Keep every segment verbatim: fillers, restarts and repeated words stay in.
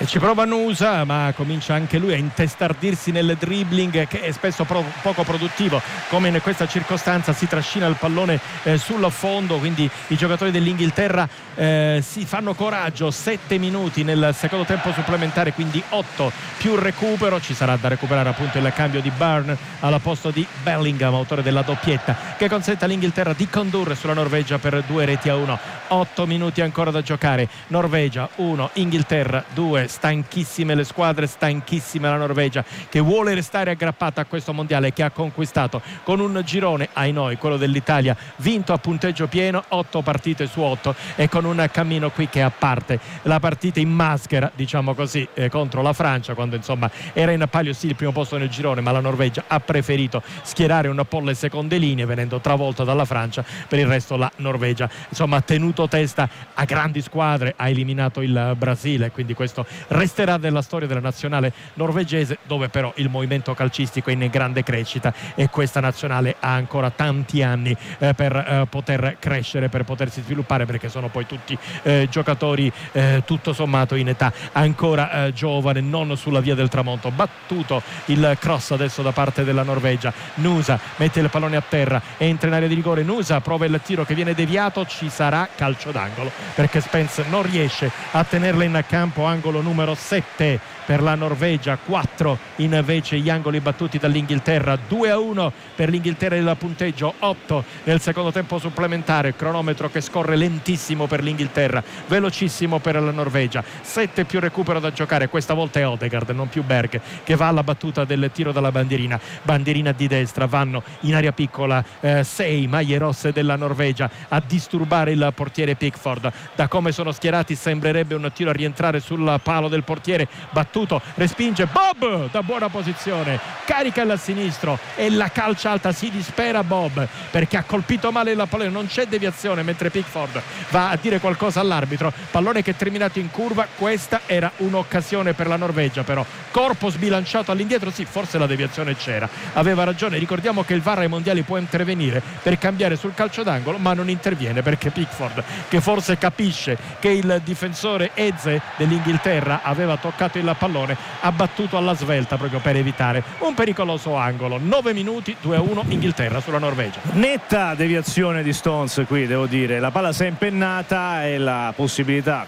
E ci prova Nusa, ma comincia anche lui a intestardirsi nel dribbling, che è spesso pro- poco produttivo, come in questa circostanza. Si trascina il pallone eh, sul fondo, quindi i giocatori dell'Inghilterra eh, si fanno coraggio. Sette minuti nel secondo tempo supplementare, quindi otto più recupero. Ci sarà da recuperare appunto il cambio di Burn al posto di Bellingham, autore della doppietta, che consente all'Inghilterra di condurre sulla Norvegia per due reti a uno. Otto minuti ancora da giocare. Norvegia uno, Inghilterra due. Stanchissime le squadre, stanchissima la Norvegia, che vuole restare aggrappata a questo mondiale, che ha conquistato con un girone, ai noi, quello dell'Italia, vinto a punteggio pieno, otto partite su otto, e con un cammino qui che, a parte la partita in maschera, diciamo così, eh, contro la Francia, quando insomma era in palio sì il primo posto nel girone, ma la Norvegia ha preferito schierare un po' le seconde linee, venendo travolta dalla Francia. Per il resto la Norvegia insomma ha tenuto testa a grandi squadre, ha eliminato il Brasile, quindi questo resterà della storia della nazionale norvegese, dove però il movimento calcistico è in grande crescita e questa nazionale ha ancora tanti anni eh, per eh, poter crescere, per potersi sviluppare, perché sono poi tutti eh, giocatori eh, tutto sommato in età ancora eh, giovane, non sulla via del tramonto. Battuto il cross adesso da parte della Norvegia. Nusa mette il pallone a terra, entra in area di rigore. Nusa prova il tiro che viene deviato, ci sarà calcio d'angolo perché Spence non riesce a tenerla in campo. Angolo numero sette per la Norvegia, quattro invece gli angoli battuti dall'Inghilterra. Due a uno per l'Inghilterra il punteggio, otto nel secondo tempo supplementare, cronometro che scorre lentissimo per l'Inghilterra, velocissimo per la Norvegia. Sette più recupero da giocare, questa volta è Odegaard, non più Berg, che va alla battuta del tiro dalla bandierina, bandierina di destra. Vanno in area piccola eh, sei maglie rosse della Norvegia a disturbare il portiere Pickford. Da come sono schierati sembrerebbe un tiro a rientrare sul palo del portiere, battuto, respinge Bob da buona posizione, carica il sinistro e la calcia alta. Si dispera Bob perché ha colpito male la pallone, non c'è deviazione, mentre Pickford va a dire qualcosa all'arbitro. Pallone che è terminato in curva. Questa era un'occasione per la Norvegia, però corpo sbilanciato all'indietro. Sì, forse la deviazione c'era, aveva ragione. Ricordiamo che il V A R ai mondiali può intervenire per cambiare sul calcio d'angolo, ma non interviene perché Pickford, che forse capisce che il difensore Eze dell'Inghilterra aveva toccato il pallone, ha battuto alla svelta proprio per evitare un pericoloso angolo. Nove minuti, due a uno Inghilterra sulla Norvegia. Netta deviazione di Stones qui, devo dire. La palla si è impennata e la possibilità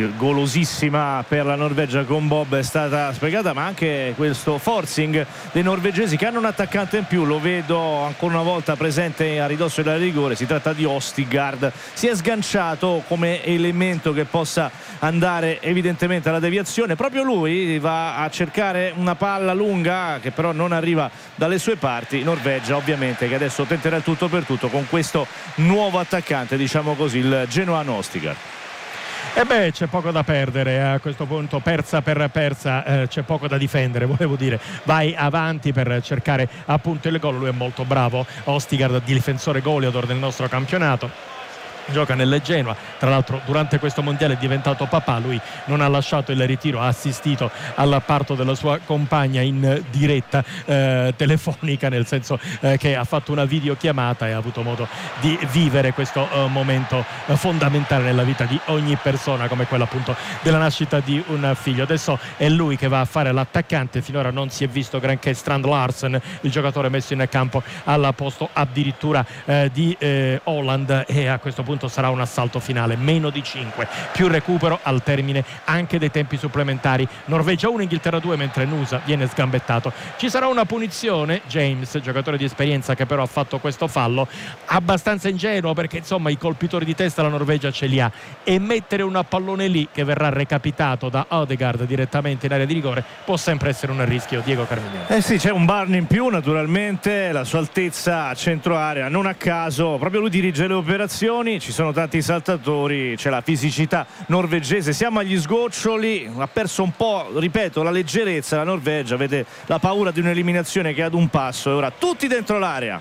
golosissima per la Norvegia con Bob è stata spiegata, ma anche questo forcing dei norvegesi, che hanno un attaccante in più. Lo vedo ancora una volta presente a ridosso della rigore, si tratta di Ostigard. Si è sganciato come elemento che possa andare evidentemente alla deviazione. Proprio lui va a cercare una palla lunga che però non arriva dalle sue parti. Norvegia ovviamente che adesso tenterà il tutto per tutto con questo nuovo attaccante, diciamo così, il genoano Ostigard. E beh, c'è poco da perdere a questo punto, persa per persa, eh, c'è poco da difendere, volevo dire. Vai avanti per cercare appunto il gol. Lui è molto bravo, Ostigard, difensore goleador del nostro campionato. Gioca nel Genoa, tra l'altro durante questo mondiale è diventato papà. Lui non ha lasciato il ritiro, ha assistito al parto della sua compagna in diretta eh, telefonica, nel senso eh, che ha fatto una videochiamata e ha avuto modo di vivere questo eh, momento eh, fondamentale nella vita di ogni persona, come quello appunto della nascita di un figlio. Adesso è lui che va a fare l'attaccante. Finora non si è visto granché. Strand Larsen, il giocatore messo in campo al posto addirittura eh, di eh, Holland, e a questo punto sarà un assalto finale. Meno di cinque più recupero al termine anche dei tempi supplementari. Norvegia uno, Inghilterra due, mentre Nusa viene sgambettato. Ci sarà una punizione. James, giocatore di esperienza, che però ha fatto questo fallo abbastanza ingenuo, perché insomma i colpitori di testa la Norvegia ce li ha, e mettere un pallone lì che verrà recapitato da Odegaard direttamente in area di rigore può sempre essere un rischio. Diego Carmignano. Eh sì, c'è un Barn in più naturalmente, la sua altezza a centro area, non a caso proprio lui dirige le operazioni. Ci sono tanti saltatori, c'è la fisicità norvegese. Siamo agli sgoccioli, ha perso un po', ripeto, la leggerezza la Norvegia, vede la paura di un'eliminazione che è ad un passo, e ora tutti dentro l'area.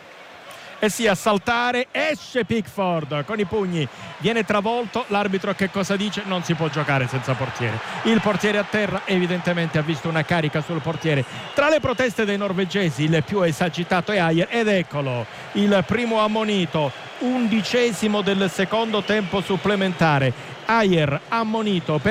E sì, a saltare esce Pickford con i pugni, viene travolto. L'arbitro che cosa dice? Non si può giocare senza portiere. Il portiere a terra evidentemente ha visto una carica sul portiere. Tra le proteste dei norvegesi il più esagitato è Ajer, ed eccolo il primo ammonito, undicesimo del secondo tempo supplementare. Ajer ammonito per